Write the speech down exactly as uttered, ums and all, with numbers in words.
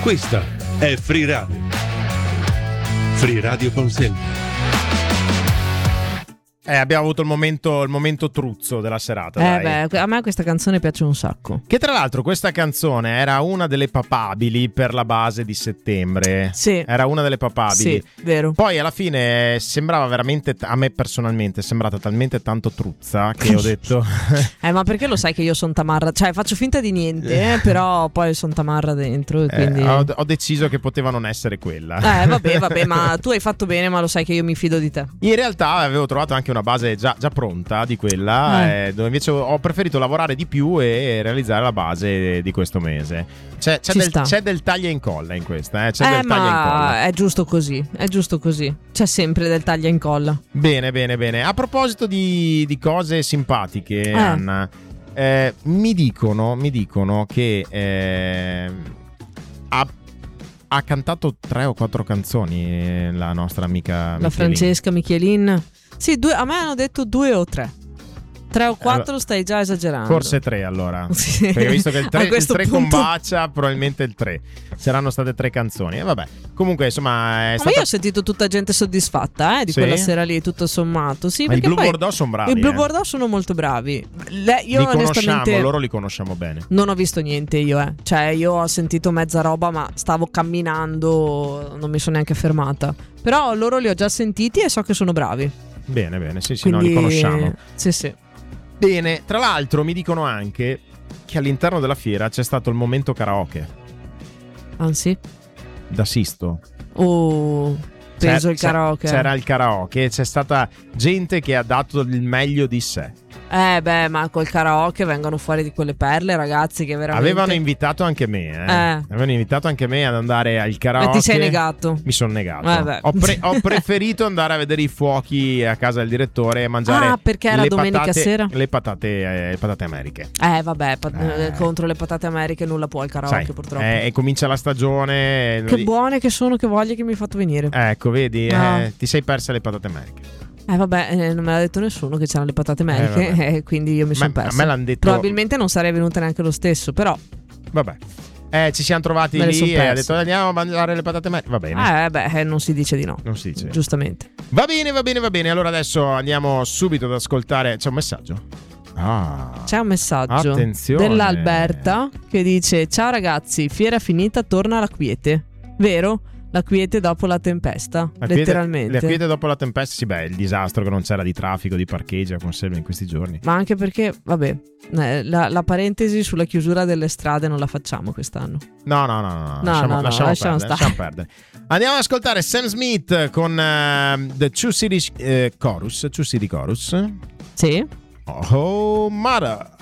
Questa è Free Radio. Free Radio Consente. Eh, abbiamo avuto il momento, il momento truzzo della serata. Eh dai. beh, a me questa canzone piace un sacco. Che tra l'altro questa canzone era una delle papabili per la base di settembre. Sì. Era una delle papabili. Sì, vero. Poi alla fine sembrava veramente, a me personalmente è sembrata talmente tanto truzza che ho detto Eh, ma perché lo sai che io sono tamarra? Cioè faccio finta di niente, eh, però poi sono tamarra dentro e quindi... eh, ho, ho deciso che poteva non essere quella. Eh vabbè, vabbè, ma tu hai fatto bene, ma lo sai che io mi fido di te. In realtà avevo trovato anche una base già, già pronta di quella, Eh. eh, dove invece ho preferito lavorare di più e realizzare la base di questo mese. C'è, c'è, Ci del, sta. c'è del taglia e incolla in questa, eh? C'è Eh, del taglia e incolla. ma è giusto così, è giusto così. C'è sempre del taglia e incolla. Bene, bene, bene. A proposito di, di cose simpatiche, Eh. Anna, eh, mi dicono, mi dicono che eh, ha, ha cantato tre o quattro canzoni eh, la nostra amica La Michelin. Francesca Michelin. Sì, due, a me hanno detto due o tre. Tre o quattro stai già esagerando. Forse tre allora. Sì. Perché visto che il A tre, il questo tre punto- combacia, probabilmente il tre. Saranno state tre canzoni. E vabbè. Comunque, insomma, è Ma stata... io ho sentito tutta gente soddisfatta eh, di Sì? quella sera lì, tutto sommato. Sì, Ma i perché Blue poi Bordeaux sono bravi. i Blue eh. Bordeaux sono molto bravi. Le- io li conosciamo, onestamente loro li conosciamo bene. non ho visto niente io, eh. Cioè, io ho sentito mezza roba, ma stavo camminando, non mi sono neanche fermata. Però loro li ho già sentiti e so che sono bravi. Bene, bene. Sì, sì, Quindi no, li conosciamo. Sì, sì. Bene, tra l'altro mi dicono anche che all'interno della fiera c'è stato il momento karaoke Anzi. da Sisto. Oh, peso il C'è- karaoke. C'era il karaoke, c'è stata gente che ha dato il meglio di sé. Eh beh, ma col karaoke vengono fuori di quelle perle, ragazzi, che veramente... Avevano invitato anche me, eh. Eh. Avevano invitato anche me ad andare al karaoke. E ti sei negato. Mi sono negato. Eh beh. Ho, pre- ho preferito andare a vedere i fuochi a casa del direttore e mangiare Ah, perché era le domenica patate, sera? le patate, eh, le patate americhe. Eh vabbè, pa- Eh. contro le patate americhe nulla può il karaoke, Sai, purtroppo. eh, e comincia la stagione. Che buone che sono, che voglia che mi hai fatto venire. Ecco, vedi, No. eh, ti sei persa le patate americhe. Eh vabbè, eh, non me l'ha detto nessuno che c'erano le patate americhe, Eh, vabbè. eh, quindi io mi Ma- sono a persa. me l'hanno detto- Probabilmente non sarei venuta neanche lo stesso, però Vabbè. Eh, ci siamo trovati Me le son lì e ha perse. detto andiamo a mangiare le patate americhe. Va bene. eh, beh, eh, non si dice di no. Non si dice. Giustamente. Va bene, va bene, va bene. Allora adesso andiamo subito ad ascoltare. C'è un messaggio. Ah. C'è un messaggio Attenzione. dell'Alberta che dice: ciao ragazzi, fiera finita, torna la quiete. Vero? La quiete dopo la tempesta, La quiete- letteralmente. La quiete dopo la tempesta, sì, beh, il disastro che non c'era di traffico, di parcheggio, conserve in questi giorni. Ma anche perché, vabbè, eh, la, la parentesi sulla chiusura delle strade non la facciamo quest'anno. No, no, no, no, no. No, lasciamo, no, no, lasciamo lasciamo perdere, stare. lasciamo perdere. Andiamo ad ascoltare Sam Smith con eh, The Two City eh, Chorus. Two City Chorus. Sì? Oh, Mother.